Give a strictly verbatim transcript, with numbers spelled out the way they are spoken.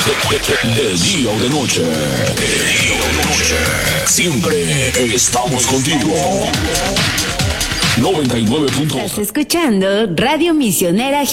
De día o de noche, de día o de noche, siempre estamos contigo. noventa y nueve punto uno. Estás escuchando Radio Misionera